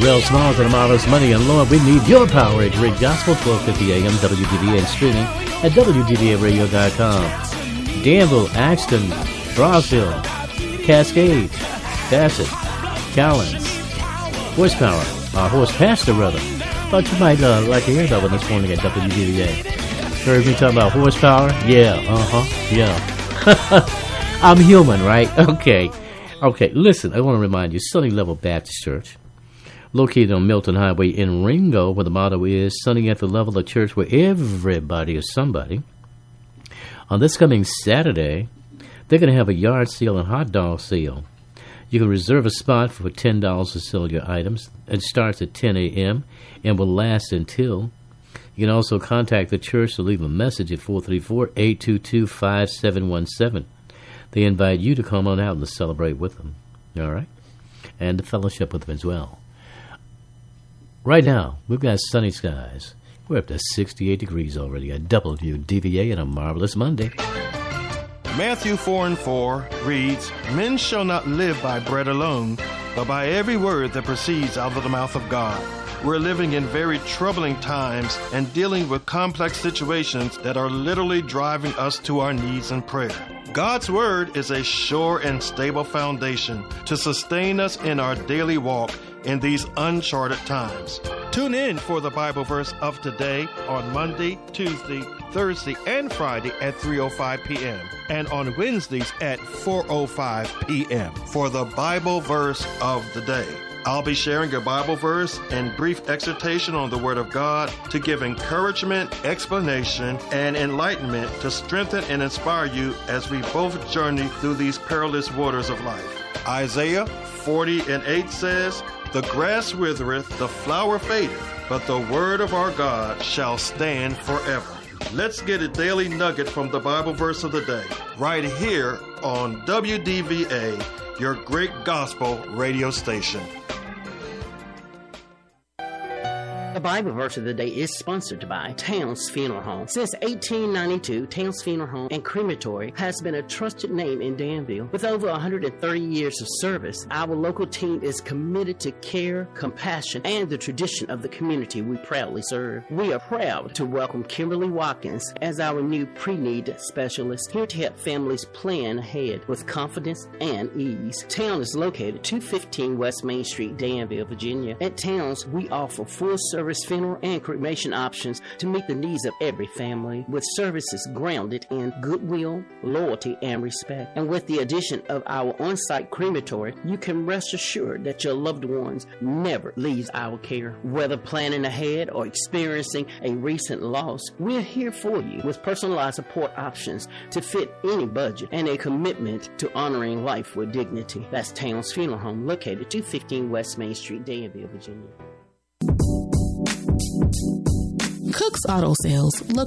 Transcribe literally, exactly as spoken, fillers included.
Real Smalls and a Marvelous Money. And Lord, we need your power at Great Gospel, twelve fifty A M, W D V A, and streaming at W D V A radio dot com. Danville, Axton, Brownsville, Cascade, Bassett, Collins, Horsepower, uh, Horse Pastor, rather. Thought you might uh, like to hear that one this morning at W D V A. Heard me talking about horsepower? Yeah, uh-huh, yeah. I'm human, right? Okay. Okay, listen, I want to remind you, Sunny Level Baptist Church, located on Milton Highway in Ringo, where the motto is, Sunny at the level of church where everybody is somebody. On this coming Saturday, they're going to have a yard sale and hot dog sale. You can reserve a spot for ten dollars to sell your items. It starts at ten a.m. and will last until. You can also contact the church to leave a message at four three four, eight two two, five seven one seven. They invite you to come on out and to celebrate with them. All right? And to fellowship with them as well. Right now, we've got sunny skies. We're up to sixty-eight degrees already at W D V A and a marvelous Monday. Matthew four and four reads, Men shall not live by bread alone, but by every word that proceeds out of the mouth of God. We're living in very troubling times and dealing with complex situations that are literally driving us to our knees in prayer. God's Word is a sure and stable foundation to sustain us in our daily walk in these uncharted times. Tune in for the Bible verse of today on Monday, Tuesday, Thursday, and Friday at three oh five p.m. and on Wednesdays at four oh five p.m. for the Bible verse of the day. I'll be sharing a Bible verse and brief exhortation on the Word of God to give encouragement, explanation, and enlightenment to strengthen and inspire you as we both journey through these perilous waters of life. Isaiah forty and eight says, The grass withereth, the flower fadeth, but the word of our God shall stand forever. Let's get a daily nugget from the Bible verse of the day, right here on W D V A, your great gospel radio station. The Bible verse of the day is sponsored by Towns Funeral Home. Since eighteen ninety-two, Towns Funeral Home and Crematory has been a trusted name in Danville. With over one hundred thirty years of service, our local team is committed to care, compassion, and the tradition of the community we proudly serve. We are proud to welcome Kimberly Watkins as our new pre-need specialist, here to help families plan ahead with confidence and ease. Town is located two fifteen West Main Street, Danville, Virginia. At Towns, we offer full service funeral and cremation options to meet the needs of every family, with services grounded in goodwill, loyalty, and respect. And with the addition of our on-site crematory, you can rest assured that your loved ones never leaves our care. Whether planning ahead or experiencing a recent loss, we're here for you with personalized support options to fit any budget and a commitment to honoring life with dignity. That's Towns Funeral Home, located two fifteen West Main Street, Danville, Virginia. Cook's Auto Sales, located